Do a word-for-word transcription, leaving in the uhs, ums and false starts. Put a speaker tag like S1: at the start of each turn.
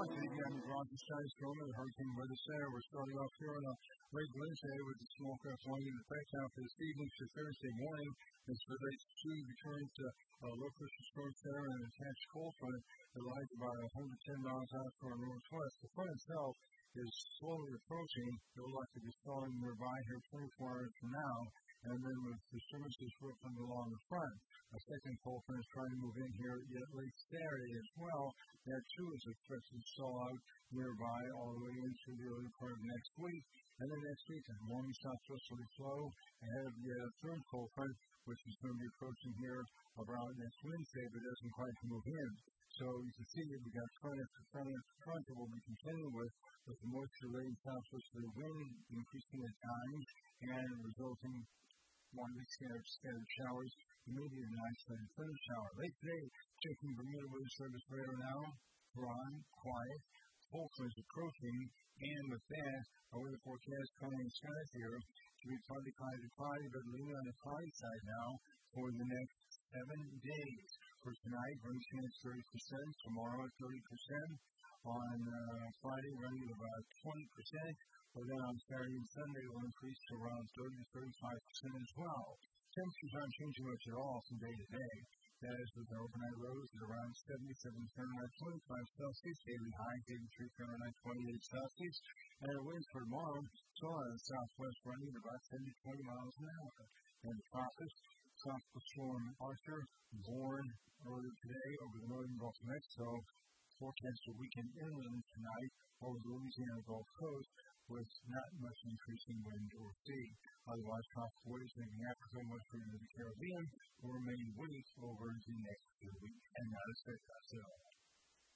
S1: Mark, again, Roger Stein Storm of the Hurricane Weather Center. We're starting off here on a late Wednesday with the small craft warning in effect now for this evening to Thursday morning. As it relates to return to uh, low pressure storm center and attached cold front that lies about one hundred ten miles out to our northwest. The front itself is slowly approaching. It will likely be falling nearby here twenty-four hours from now. And then with disturbances rippling along the front, a second cold front is trying to move in here yet late Saturday as well. That too is expected to stall out nearby all the way into the early part of next week. And then next week, a warm southwesterly flow ahead of the uh, third cold front, which is going to be approaching here about next Wednesday, but doesn't quite move in. So you can see that we've got front after front after front that we'll be contending with, with the moisture-laden southwesterly wind increasing at times and resulting widely scattered, scattered showers, maybe an isolated thunder shower. Late today, checking Bermuda Weather Service radar now, dry, quiet, cold front is approaching, and with that, our weather forecast coming in skies here to be partly cloudy to cloudy, but leaning on the cloudy side now for the next seven days. For tonight, rain chance thirty percent, tomorrow thirty percent, on uh, Friday running at about twenty percent, but then on Saturday and Sunday it will increase to around thirty to thirty-five percent as well. Temperatures aren't changing much at all from day to day. That is with our overnight lows at around seventy-seven Fahrenheit, twenty-five Celsius, daily high eighty-three Fahrenheit, twenty-eight Celsius, and our winds for tomorrow, so on the southwest running at about ten to twenty miles an hour. And the tropics, tropical storm Arthur, born earlier today over the northern Gulf of Mexico, forecast a weekend inland tonight over the Louisiana Gulf Coast with not much increasing wind or sea. Otherwise, tropical waves leaving Africa westward into the Caribbean will remain weak over the next few weeks and not expect us at all.